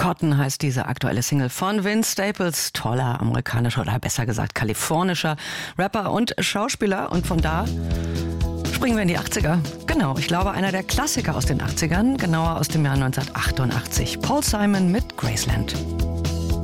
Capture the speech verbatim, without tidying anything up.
Cotton heißt diese aktuelle Single von Vince Staples. Toller amerikanischer oder besser gesagt kalifornischer Rapper und Schauspieler. Und von da springen wir in die achtziger. Genau, ich glaube einer der Klassiker aus den achtzigern, genauer aus dem Jahr neunzehnhundertachtundachtzig. Paul Simon mit Graceland.